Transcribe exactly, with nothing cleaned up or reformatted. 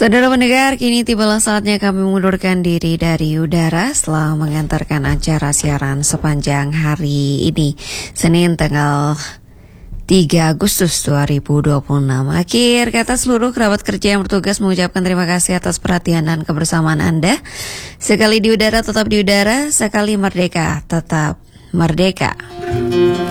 Saudara pendengar, kini tibalah saatnya kami mengundurkan diri dari udara setelah mengantarkan acara siaran sepanjang hari ini, Senin tanggal tiga Agustus dua ribu dua puluh enam. Akhir kata, seluruh kerabat kerja yang bertugas mengucapkan terima kasih atas perhatian dan kebersamaan Anda. Sekali di udara tetap di udara, sekali merdeka tetap merdeka.